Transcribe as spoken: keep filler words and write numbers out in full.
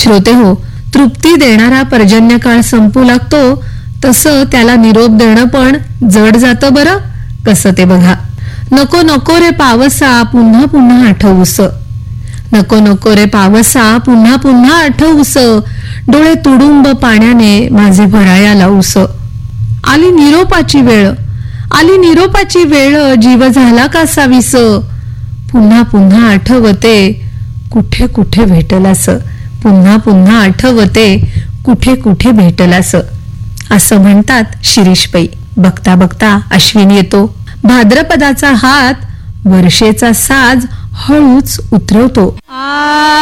श्रोते हो, तृप्ती देणारा पर्जन्यकाळ संपू लागतो तसं त्याला निरोप देणं पण जड जातं बरं. कसं ते बघा. नको नको रे पावसा पुन्हा पुन्हा आठवूस, नको नको रे पावसा पुन्हा पुन्हा आठवूस, डोळे तुडुंब पाण्याने माझे भराया लावूस. आली निरोपाची वेळ, आली निरोपाची वेळ, जीव झाला का सावीस, पुन्हा पुन्हा आठवते कुठे कुठे भेटलास, पुन्हा पुन्हा आठवते कुठे कुठे भेटलास. असं म्हणतात शिरीषपै. बघता बघता अश्विन येतो. भाद्रपदाचा हात वर्षेचा साज हळूच उतरवतो.